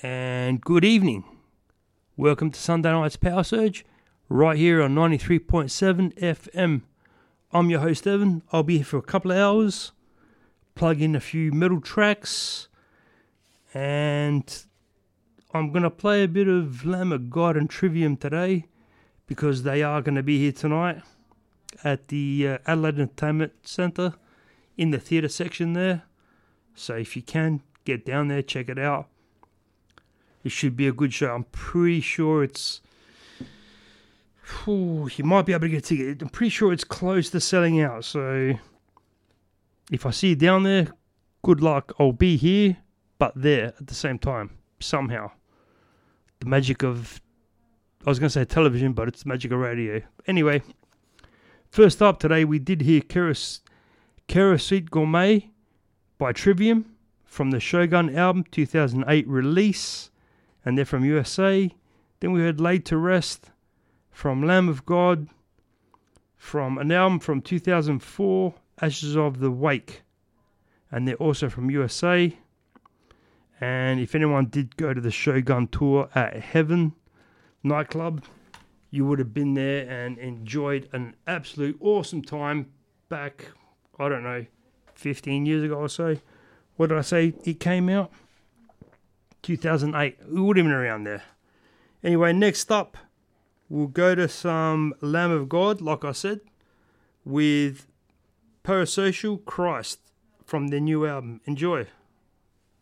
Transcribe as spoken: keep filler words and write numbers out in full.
and good evening. Welcome to Sunday Night's Power Surge, right here on ninety-three point seven F M. I'm your host, Evan. I'll be here for a couple of hours, plug in a few metal tracks, and I'm going to play a bit of Lamb of God and Trivium today, because they are going to be here tonight at the uh, Adelaide Entertainment Centre in the theatre section there. So if you can, get down there, check it out. It should be a good show. I'm pretty sure it's... Whew, you might be able to get a ticket. I'm pretty sure it's close to selling out. So if I see you down there, good luck. I'll be here, but there at the same time, somehow. The magic of... I was going to say television, but it's the magic of radio. Anyway, first up today, we did hear Kera, Kera Sweet Gourmet by Trivium from the Shogun album, two thousand eight release, and they're from U S A. Then we heard Laid to Rest from Lamb of God, from an album from two thousand four, Ashes of the Wake, and they're also from U S A. And if anyone did go to the Shogun tour at Heaven nightclub, you would have been there and enjoyed an absolute awesome time back, I don't know, fifteen years ago or so. What did I say it came out? two thousand eight. We would have been around there. Anyway, next up, we'll go to some Lamb of God, like I said, with Parasocial Christ from their new album. Enjoy.